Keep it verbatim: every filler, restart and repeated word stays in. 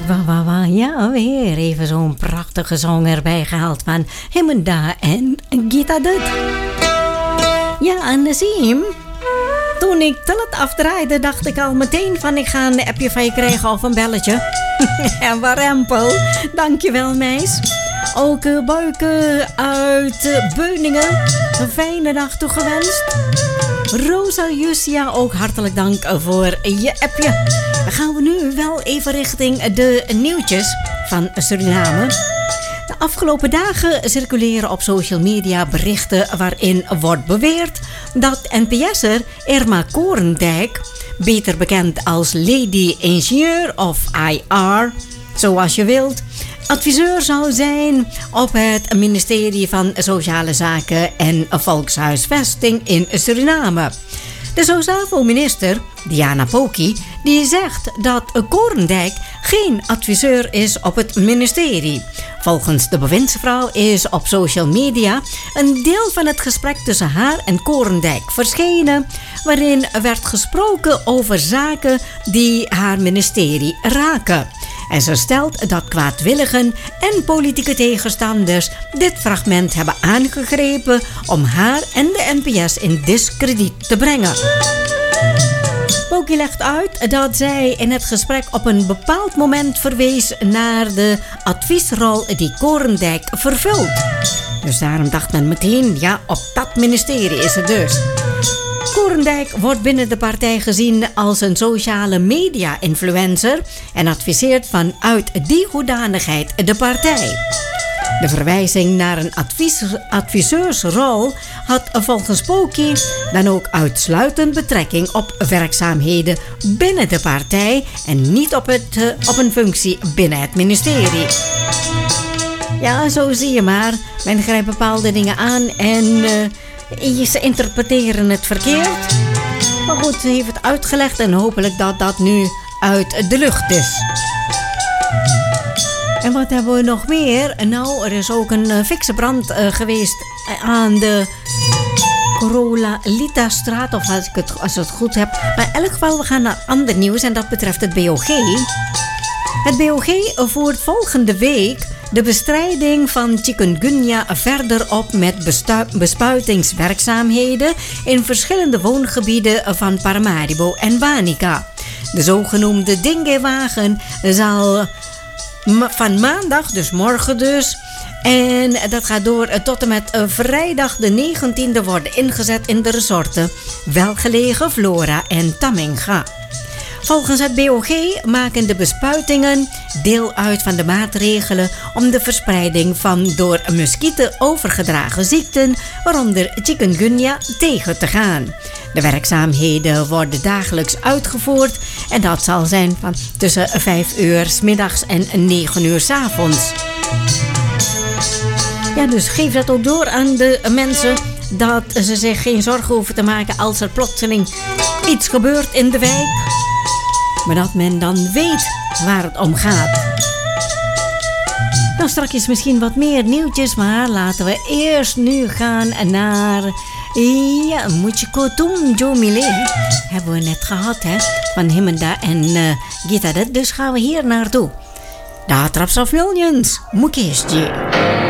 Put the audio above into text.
Wa, wa, wa, ja, weer even zo'n prachtige song erbij gehaald van Hemenda en Gita Dut. Ja, en Nazim, toen ik te laat afdraaide, dacht ik al meteen van ik ga een appje van je krijgen of een belletje. En warempel, dankjewel meis. Ook uh, Buiken uit uh, Beuningen, een fijne dag toegewenst. Rosa Jussia, ook hartelijk dank voor je appje. Dan gaan we nu wel even richting de nieuwtjes van Suriname. De afgelopen dagen circuleren op social media berichten waarin wordt beweerd dat N P S'er Irma Korendijk, beter bekend als Lady Ingenieur of I R, zoals je wilt, adviseur zou zijn op het ministerie van Sociale Zaken en Volkshuisvesting in Suriname. De SOSAVO-minister, Diana Poki, die zegt dat Korendijk geen adviseur is op het ministerie. Volgens de bewindsvrouw is op social media een deel van het gesprek tussen haar en Korendijk verschenen, waarin werd gesproken over zaken die haar ministerie raken. En ze stelt dat kwaadwilligen en politieke tegenstanders dit fragment hebben aangegrepen om haar en de N P S in diskrediet te brengen. Poki legt uit dat zij in het gesprek op een bepaald moment verwees naar de adviesrol die Korendijk vervult. Dus daarom dacht men meteen, ja, op dat ministerie is het dus. Korendijk wordt binnen de partij gezien als een sociale media-influencer en adviseert vanuit die hoedanigheid de partij. De verwijzing naar een advies, adviseursrol had volgens Poki dan ook uitsluitend betrekking op werkzaamheden binnen de partij en niet op, het, uh, op een functie binnen het ministerie. Ja, zo zie je maar. Men grijpt bepaalde dingen aan en uh, ze interpreteren het verkeerd. Maar goed, ze heeft het uitgelegd en hopelijk dat dat nu uit de lucht is. En wat hebben we nog meer? Nou, er is ook een uh, fikse brand uh, geweest aan de Corolla-Lita-straat, of als ik het, als ik het goed heb. Maar in elk geval, we gaan naar ander nieuws en dat betreft het B O G. Het B O G voert volgende week de bestrijding van chikungunya verder op met bestu- bespuitingswerkzaamheden in verschillende woongebieden van Paramaribo en Wanica. De zogenoemde Dingewagen zal van maandag, dus morgen dus, en dat gaat door tot en met vrijdag de negentiende worden ingezet in de resorten Welgelegen, Flora en Tamminga. Volgens het B O G maken de bespuitingen deel uit van de maatregelen om de verspreiding van door muskieten overgedragen ziekten, waaronder chikungunya, tegen te gaan. De werkzaamheden worden dagelijks uitgevoerd en dat zal zijn van tussen vijf uur 's middags en negen uur 's avonds. Ja, dus geef dat ook door aan de mensen dat ze zich geen zorgen hoeven te maken als er plotseling iets gebeurt in de wijk. Maar dat men dan weet waar het om gaat. Nou, straks misschien wat meer nieuwtjes, maar laten we eerst nu gaan naar... Ja, Muchikotum Jomile hebben we net gehad, hè, van Hemenda en uh, Gita. Dus gaan we hier naartoe. Daar Traps of Millions, Mukeshji.